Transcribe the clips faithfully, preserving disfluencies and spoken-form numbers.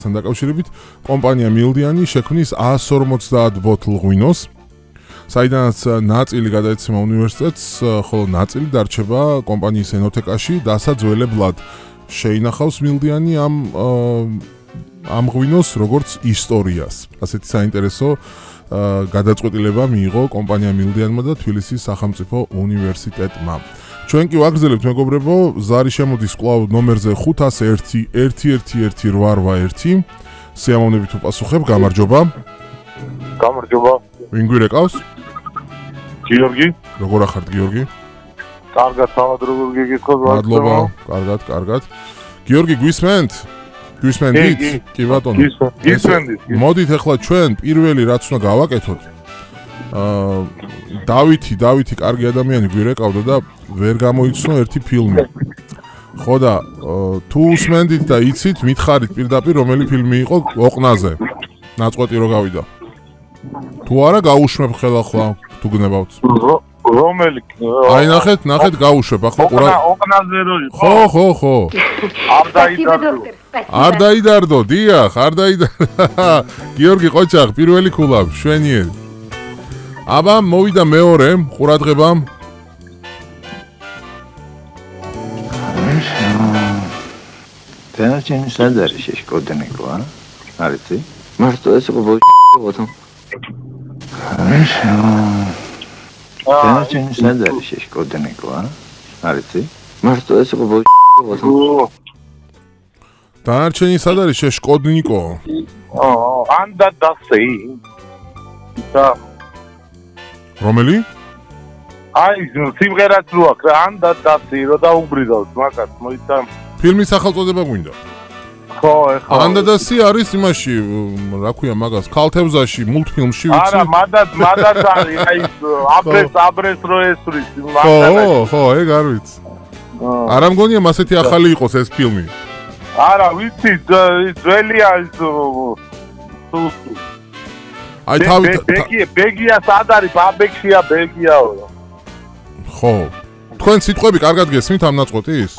დაკავშირებით კომპანია მილდიანი შექმნის ას ორმოცდაათ ბოთლ ღვინოს, საიდანაც ნაწილი გადაეცემა უნივერსიტეტს, ხოლო ნაწილი დარჩება კომპანიის ენოთეკაში დასაძველებლად. შეინახავს მილდიანი ამ ამ ღვინოს როგორც ისტორიას. ასეთი საინტერესო გადაწყვეტილება მიიღო კომპანია მილდიანმა და თბილისის სახელმწიფო უნივერსიტეტმა. ჩვენ კი ვაგრძელებთ მეგობრებო, ზარი შემოდის კვლავ ნომერზე ხუთას ერთი ერთი ერთი ერთი რვა რვა ერთი. სიამოვნებით უპასუხებ, გამარჯობა. გამარჯობა. ვინ გვირეკავს? გიორგი. როგორ ახართ გიორგი? კარგად, თავად როგორ გიგიცხოთ? მადლობა, კარგად, კარგად. გიორგი გვისმენთ? გვისმენთ? კი ბატონო. გისმენთ. მოდით ახლა ჩვენ პირველი რაც უნდა გავაკეთოთ. აა დავითი, დავითი კარგი ადამიანი გვირეკავდა და ვერ გამოიცნო ერთი ფილმი. ხო და თუ უსმენდით და იცით, მითხარით პირდაპირ რომელი ფილმი იყო ოყნაზე. ნაწყვეტი რო გავიდა. თუ არა გაუშვებ ხელახლა, თუ გნებავთ. რომელი? აი ნახეთ, ნახეთ გაუშვებ. ახლა ყურა ოყნაზე რო იყო. ხო, ხო, ხო. არ დაიდარდო. არ დაიდარდო, დიახ, არ დაიდარდო. გიორგი ყოჩახ, პირველი ქულა, შვენიერი. აბა მოვიდა მეორე ყურადღებამ. დანარჩენი სად არის შეშკოდნიკო, ა? არიცი? მარტო ეს იყო ბოჭო. დანარჩენი სად არის შეშკოდნიკო, ა? არიცი? მარტო ეს იყო ბოჭო. დანარჩენი სად არის შეშკოდნიკო? აა, ანდა დასი. და რომელი? აი, სიმღერაც რო აქვს, ანდა დასი, რო დაუბრიდავს მაგას, მოიცა. ფილმის სახელწოდება გვინდა? ხო, ეხლა. ანდა დასი არის იმაში, რა ქვია მაგას, ქალთევზაში, მულტფილმში ვიცი? არა, მადად, მადად არის, აი, აბრეს, აბრეს რო ესვრის. ხო, ხო, ეგ არ ვიცი. არა მგონია მასეთი ახალი იყოს ეს ფილმი. არა, ვიცი, ძველია ის აი თავი ბეგია, ბეგია სად არის? ბაბექშია ბეგიაო. ხო. თქვენ სიტყვები კარგად გესმით ამ ნაწყვეტის?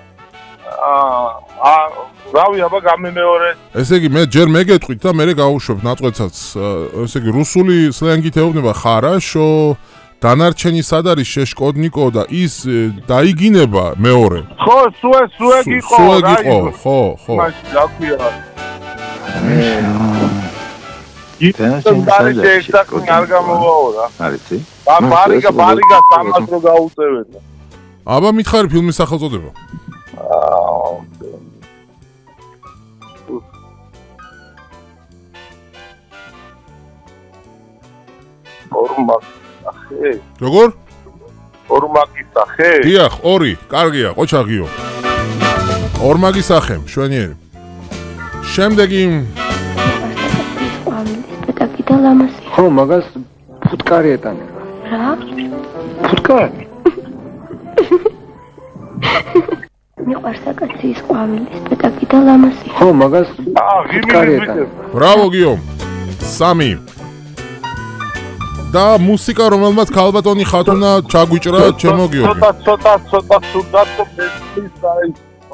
აა, რავი, აბა გამემეორე. ესე იგი მე ჯერ მეგეთყვით და მე გავუშვებ ნაწყვეტსაც. ესე იგი რუსული სლენგით ეუბნება ხარაშო, დანარჩენი სად არის შეშკოდნიკო და ის დაიგინება მეორე. ხო, სუე, სუე გიყო, სუე გიყო, ხო, ხო. მაშინ რა ქვია? დანარჩენი სად არის შეშკოდნიკო? არ გამოვაო რა. არიცი? ბარიგა, ბარიგა სამას რო გაუწევენ. აბა მითხარი ფილმის სახელწოდება. აა ორმაგი სახე. როგორ? ორმაგი სახე? დიახ, ორი, კარგია, ყოჩაღიო. ორმაგი სახე, შვენიერი. შემდეგი პეტაკი და ლამაზი. ხო, მაგას ფუტკარი ეტანება. რა? ფუტკარი. მიყვარს აკაციის ყვავილის პეტაკი და ლამაზი. ხო, მაგას აა, ფუტკარი ღიმილი ეტანება. ბრავო გიო. სამი. და მუსიკა რომელმაც ქალბატონი ხათუნა ჩაგვიჭრა ჩემო გიორგი. ცოტა, ცოტა, ცოტა, ცოტა, ცოტა, აი.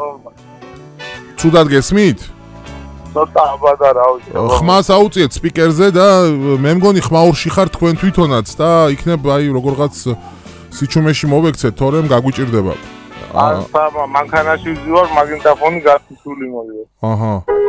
ცუდად გესმით? ცოტა აბა და რა ვიცი. ხმას აუწიეთ სპიკერზე და მე მგონი ხმაურში ხარ თქვენ თვითონაც და იქნებ აი როგორღაც სიჩუმეში მოვექცეთ, თორემ გაგვიჭირდება. აა, მანქანაში ვზივარ, მაგნიტოფონი გასული მოვიდა. აჰა.